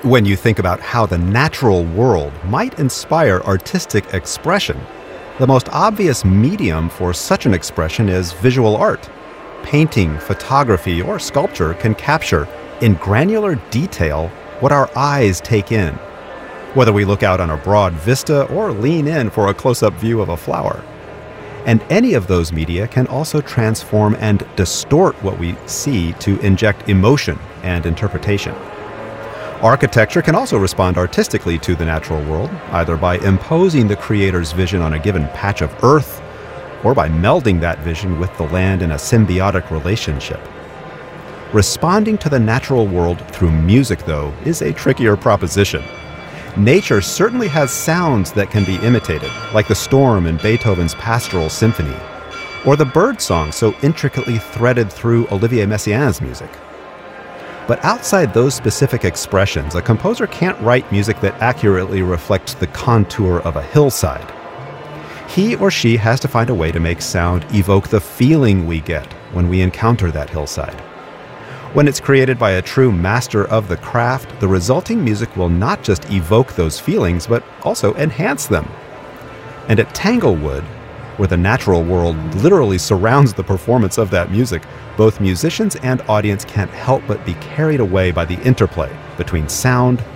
When you think about how the natural world might inspire artistic expression, the most obvious medium for such an expression is visual art. Painting, photography, or sculpture can capture, in granular detail, what our eyes take in, whether we look out on a broad vista or lean in for a close-up view of a flower. And any of those media can also transform and distort what we see to inject emotion and interpretation. Architecture can also respond artistically to the natural world, either by imposing the creator's vision on a given patch of earth, or by melding that vision with the land in a symbiotic relationship. Responding to the natural world through music, though, is a trickier proposition. Nature certainly has sounds that can be imitated, like the storm in Beethoven's Pastoral Symphony, or the bird song so intricately threaded through Olivier Messiaen's music. But outside those specific expressions, a composer can't write music that accurately reflects the contour of a hillside. He or she has to find a way to make sound evoke the feeling we get when we encounter that hillside. When it's created by a true master of the craft, the resulting music will not just evoke those feelings, but also enhance them. And at Tanglewood, where the natural world literally surrounds the performance of that music, both musicians and audience can't help but be carried away by the interplay between sound